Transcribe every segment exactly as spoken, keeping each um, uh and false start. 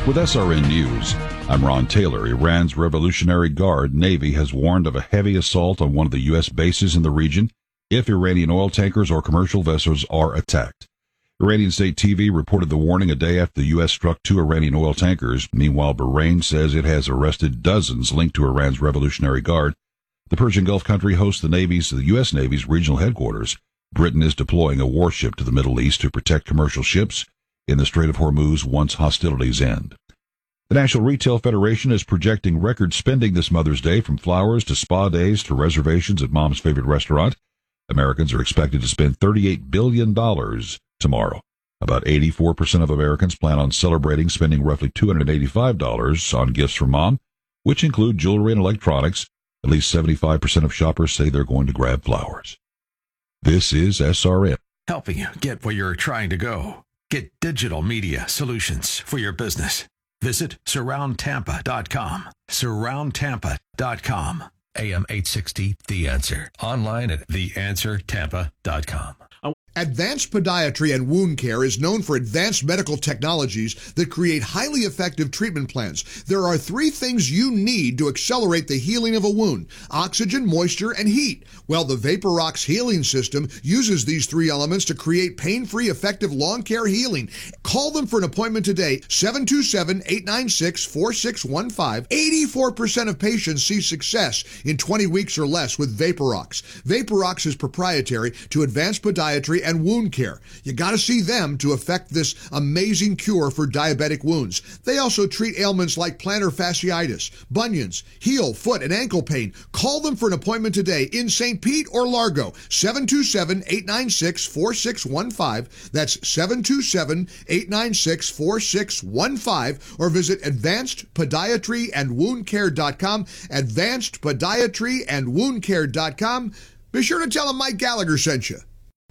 With S R N News, I'm Ron Taylor. Iran's Revolutionary Guard Navy has warned of a heavy assault on one of the U S bases in the region if Iranian oil tankers or commercial vessels are attacked. Iranian state T V reported the warning a day after the U S struck two Iranian oil tankers. Meanwhile, Bahrain says it has arrested dozens linked to Iran's Revolutionary Guard. The Persian Gulf country hosts the Navy's, the U S Navy's regional headquarters. Britain is deploying a warship to the Middle East to protect commercial ships in the Strait of Hormuz once hostilities end. The National Retail Federation is projecting record spending this Mother's Day, from flowers to spa days to reservations at Mom's favorite restaurant. Americans are expected to spend thirty-eight billion dollars tomorrow. About eighty-four percent of Americans plan on celebrating spending roughly two hundred eighty-five dollars on gifts for Mom, which include jewelry and electronics. At least seventy-five percent of shoppers say they're going to grab flowers. This is S R N. Helping you get where you're trying to go. Get digital media solutions for your business. Visit surround tampa dot com. surround tampa dot com. A M eight sixty, The Answer. Online at the answer tampa dot com. Advanced Podiatry and Wound Care is known for advanced medical technologies that create highly effective treatment plans. There are three things you need to accelerate the healing of a wound: oxygen, moisture, and heat. Well, the VaporRox healing system uses these three elements to create pain-free, effective lawn care healing. Call them for an appointment today, seven two seven, eight nine six, four six one five. eighty-four percent of patients see success in twenty weeks or less with VaporRox. VaporRox is proprietary to Advanced Podiatry and Wound Care. You got to see them to effect this amazing cure for diabetic wounds. They also treat ailments like plantar fasciitis, bunions, heel, foot, and ankle pain. Call them for an appointment today in Saint Pete or Largo, seven two seven, eight nine six, four six one five. That's seven two seven, eight nine six, four six one five, or visit advanced podiatry and wound care dot com, advanced podiatry and wound care dot com. Be sure to tell them Mike Gallagher sent you.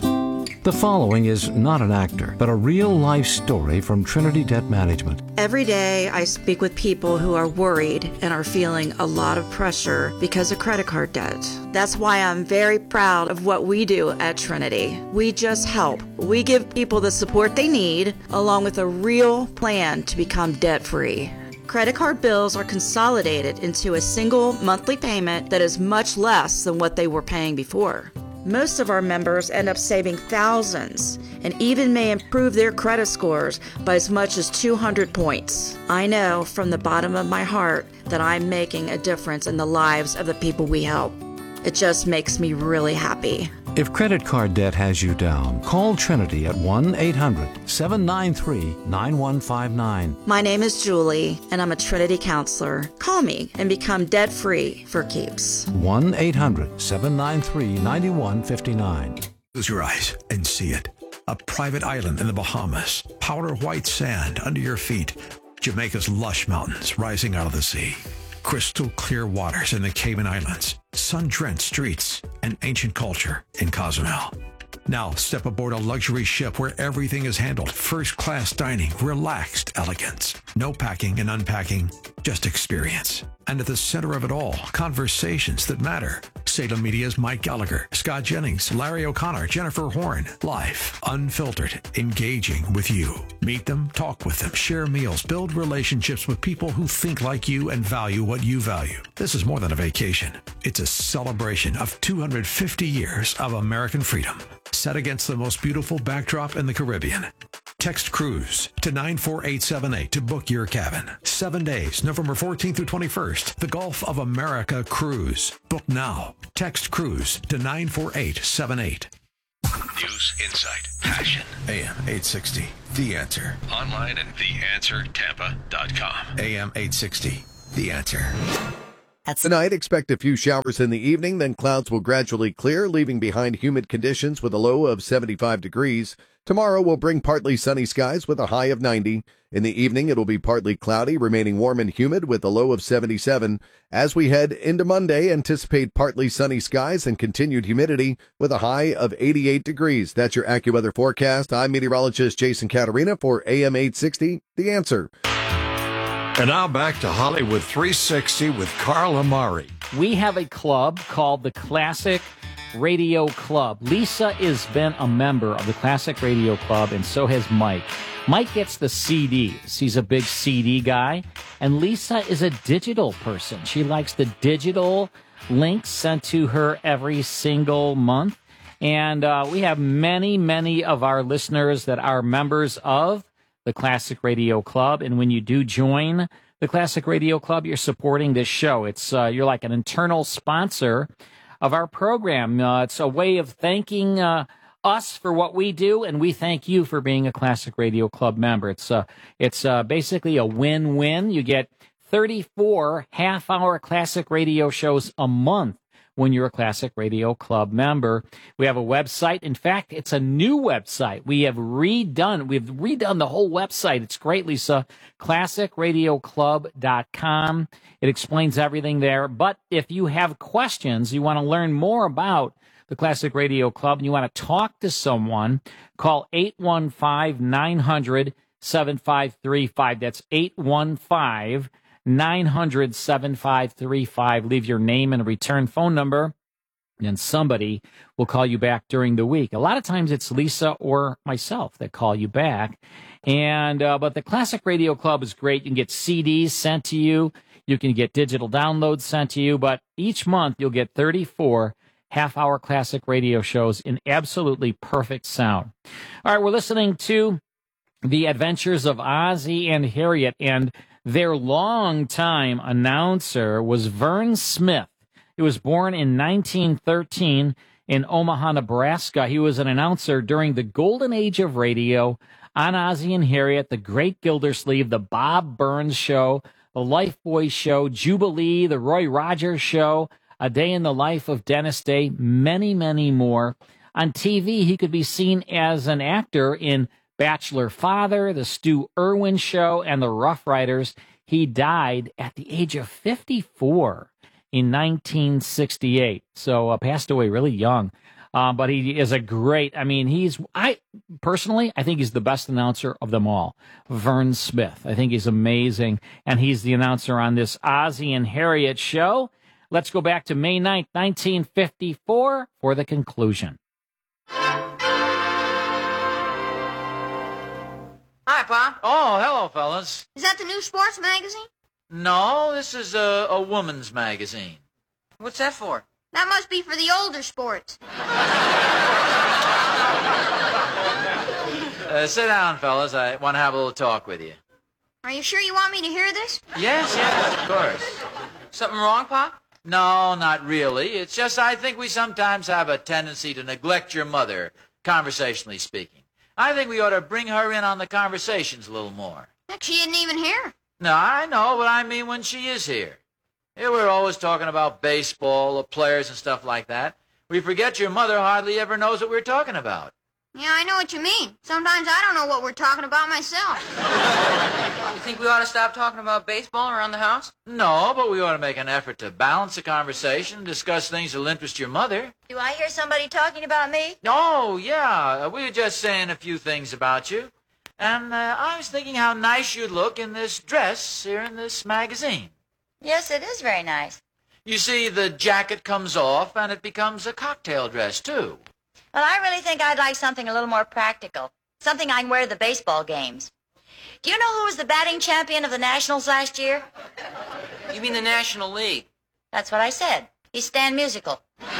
The following is not an actor, but a real-life story from Trinity Debt Management. Every day I speak with people who are worried and are feeling a lot of pressure because of credit card debt. That's why I'm very proud of what we do at Trinity. We just help. We give people the support they need, along with a real plan to become debt-free. Credit card bills are consolidated into a single monthly payment that is much less than what they were paying before. Most of our members end up saving thousands and even may improve their credit scores by as much as two hundred points. I know from the bottom of my heart that I'm making a difference in the lives of the people we help. It just makes me really happy. If credit card debt has you down, call Trinity at one eight hundred, seven nine three, nine one five nine. My name is Julie, and I'm a Trinity counselor. Call me and become debt-free for keeps. one eight hundred, seven nine three, nine one five nine. Close your eyes and see it. A private island in the Bahamas. Powder white sand under your feet. Jamaica's lush mountains rising out of the sea. Crystal clear waters in the Cayman Islands, sun-drenched streets, and ancient culture in Cozumel. Now step aboard a luxury ship where everything is handled. First-class dining, relaxed elegance. No packing and unpacking, just experience. And at the center of it all, conversations that matter. Salem Media's Mike Gallagher, Scott Jennings, Larry O'Connor, Jennifer Horn. Live, unfiltered, engaging with you. Meet them, talk with them, share meals, build relationships with people who think like you and value what you value. This is more than a vacation. It's a celebration of two hundred fifty years of American freedom, set against the most beautiful backdrop in the Caribbean. Text cruise to nine four eight seven eight to book your cabin. Seven days, November fourteenth through twenty-first. The Gulf of America Cruise. Book now. Text cruise to nine four eight seven eight. News, insight, passion. A M eight sixty. The Answer. Online at the answer tampa dot com. A M eight sixty. The Answer. Tonight, expect a few showers in the evening, then clouds will gradually clear, leaving behind humid conditions with a low of seventy-five degrees. Tomorrow will bring partly sunny skies with a high of ninety. In the evening, it'll be partly cloudy, remaining warm and humid with a low of seventy-seven. As we head into Monday, anticipate partly sunny skies and continued humidity with a high of eighty-eight degrees. That's your AccuWeather forecast. I'm meteorologist Jason Caterina for A M eight sixty, The Answer. And now back to Hollywood three sixty with Carl Amari. We have a club called the Classic Radio Club. Lisa has been a member of the Classic Radio Club, and so has Mike. Mike gets the C Ds. He's a big C D guy. And Lisa is a digital person. She likes the digital links sent to her every single month. And uh, we have many, many of our listeners that are members of the Classic Radio Club. And when you do join the Classic Radio Club, you're supporting this show. It's uh, you're like an internal sponsor of our program. Uh, it's a way of thanking uh, us for what we do, and we thank you for being a Classic Radio Club member. It's uh, it's uh, basically a win-win. You get thirty-four half-hour Classic Radio shows a month when you're a Classic Radio Club member. We have a website. In fact, it's a new website. We have redone, we've redone the whole website. It's great, Lisa. classic radio club dot com. It explains everything there. But if you have questions, you want to learn more about the Classic Radio Club, and you want to talk to someone, call eight one five, nine hundred, seven five three five. That's eight one five, nine hundred, seven five three five. Leave your name and a return phone number, and somebody will call you back during the week. A lot of times it's Lisa or myself that call you back. And uh, but the Classic Radio Club is great. You can get C Ds sent to you. You can get digital downloads sent to you. But each month you'll get thirty-four half-hour classic radio shows in absolutely perfect sound. All right, we're listening to The Adventures of Ozzie and Harriet, and their longtime announcer was Vern Smith. He was born in nineteen thirteen in Omaha, Nebraska. He was an announcer during the golden age of radio on Ozzie and Harriet, The Great Gildersleeve, The Bob Burns Show, The Lifebuoy Show, Jubilee, The Roy Rogers Show, A Day in the Life of Dennis Day, many, many more. On T V, he could be seen as an actor in Bachelor Father, The Stu Irwin Show, and The Rough Riders. He died at the age of fifty-four in nineteen sixty-eight, so uh, passed away really young. Um, but he is a great, I mean, he's, I personally, I think he's the best announcer of them all. Vern Smith. I think he's amazing, and he's the announcer on this Ozzie and Harriet show. Let's go back to May ninth, nineteen fifty-four for the conclusion. Hi, Pop. Oh, hello, fellas. Is that the new sports magazine? No, this is a, a woman's magazine. What's that for? That must be for the older sports. uh, sit down, fellas. I want to have a little talk with you. Are you sure you want me to hear this? Yes, yes, of course. Something wrong, Pop? No, not really. It's just I think we sometimes have a tendency to neglect your mother, conversationally speaking. I think we ought to bring her in on the conversations a little more. Heck, she isn't even here. No, I know, but I mean when she is here. Here we're always talking about baseball, the players and stuff like that. We forget your mother hardly ever knows what we're talking about. Yeah, I know what you mean. Sometimes I don't know what we're talking about myself. You think we ought to stop talking about baseball around the house? No, but we ought to make an effort to balance the conversation and discuss things that will interest your mother. Do I hear somebody talking about me? Oh, yeah. We were just saying a few things about you. And uh, I was thinking how nice you'd look in this dress here in this magazine. Yes, it is very nice. You see, the jacket comes off and it becomes a cocktail dress, too. Well, I really think I'd like something a little more practical. Something I can wear to the baseball games. Do you know who was the batting champion of the Nationals last year? You mean the National League? That's what I said. He's Stan Musial.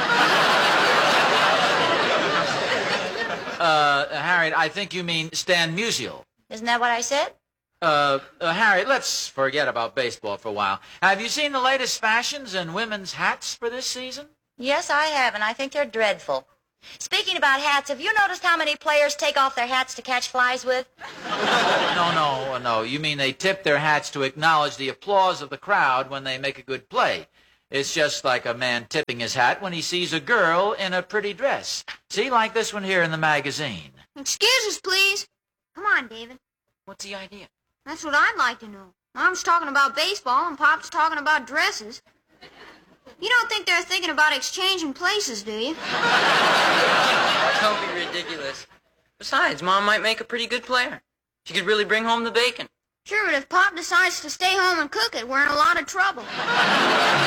Uh, Harriet, I think you mean Stan Musial. Isn't that what I said? Uh, uh, Harriet, let's forget about baseball for a while. Have you seen the latest fashions in women's hats for this season? Yes, I have, and I think they're dreadful. Speaking about hats, have you noticed how many players take off their hats to catch flies with? No, no, no. You mean they tip their hats to acknowledge the applause of the crowd when they make a good play. It's just like a man tipping his hat when he sees a girl in a pretty dress. See, like this one here in the magazine. Excuse us, please. Come on, David. What's the idea? That's what I'd like to know. Mom's talking about baseball and Pop's talking about dresses. You don't think they're thinking about exchanging places, do you? Don't be ridiculous. Besides, Mom might make a pretty good player. She could really bring home the bacon. Sure, but if Pop decides to stay home and cook it, we're in a lot of trouble.